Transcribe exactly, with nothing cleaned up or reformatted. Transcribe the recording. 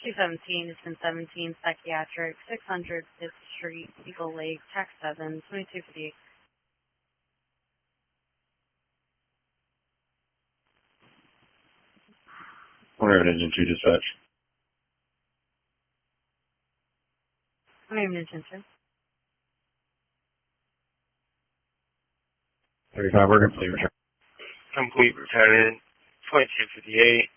two seventeen is in seventeen, Psychiatric, six hundred fifth Street, Eagle Lake, Tax seven, twenty-two fifty-eight. One Air Engine two dispatch. One Air Engine two. thirty-five, we're complete return. Complete return, twenty-two fifty-eight.